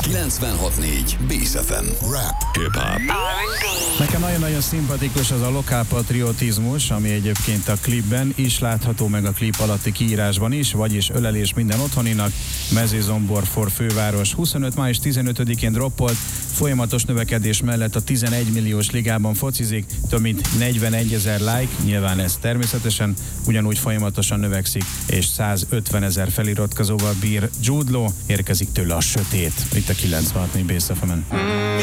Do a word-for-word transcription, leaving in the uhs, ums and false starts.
kilencvenhat négy Bész ef em. Rap, hip-hop. Nekem nagyon-nagyon szimpatikus az a lokálpatriotizmus, ami egyébként a klipben is látható, meg a klip alatti kiírásban is, vagyis ölelés minden otthoninak. Mezőzomborfor főváros huszonöt május tizenötödikén droppolt, folyamatos növekedés mellett a tizenegy milliós ligában focizik, több mint negyvenegyezer like, nyilván ez természetesen ugyanúgy folyamatosan növekszik, és százötvenezer feliratkozóval bír Jude Law, érkezik tőle a sötét, itt a kilencvenhat négy Bész ef emen.